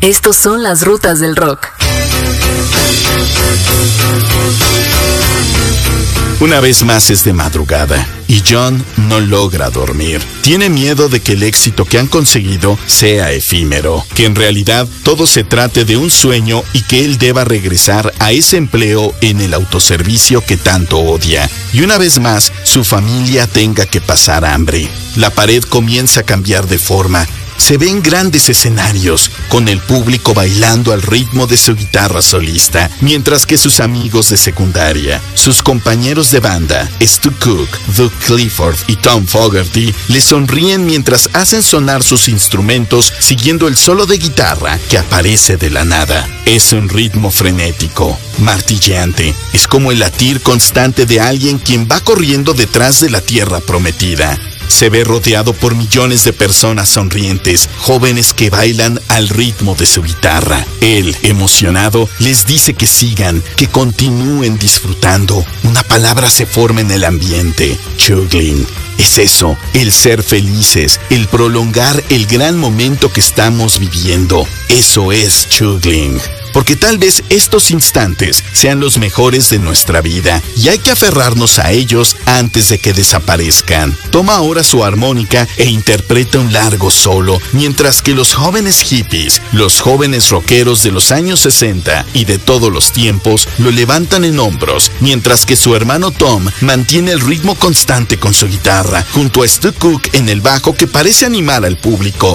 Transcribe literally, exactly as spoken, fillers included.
Estos son las rutas del rock. Una vez más es de madrugada y John no logra dormir. Tiene miedo de que el éxito que han conseguido sea efímero, que en realidad todo se trate de un sueño y que él deba regresar a ese empleo en el autoservicio que tanto odia. Y una vez más, su familia tenga que pasar hambre. La pared comienza a cambiar de forma. Se ven grandes escenarios, con el público bailando al ritmo de su guitarra solista, mientras que sus amigos de secundaria, sus compañeros de banda, Stu Cook, Doug Clifford y Tom Fogerty, le sonríen mientras hacen sonar sus instrumentos siguiendo el solo de guitarra que aparece de la nada. Es un ritmo frenético, martilleante, es como el latir constante de alguien quien va corriendo detrás de la tierra prometida. Se ve rodeado por millones de personas sonrientes, jóvenes que bailan al ritmo de su guitarra. Él, emocionado, les dice que sigan, que continúen disfrutando. Una palabra se forma en el ambiente: juggling. Es eso, el ser felices, el prolongar el gran momento que estamos viviendo. Eso es juggling. Porque tal vez estos instantes sean los mejores de nuestra vida y hay que aferrarnos a ellos antes de que desaparezcan. Toma ahora su armónica e interpreta un largo solo, mientras que los jóvenes hippies, los jóvenes rockeros de los años sesenta y de todos los tiempos, lo levantan en hombros, mientras que su hermano Tom mantiene el ritmo constante con su guitarra, junto a Stu Cook en el bajo que parece animar al público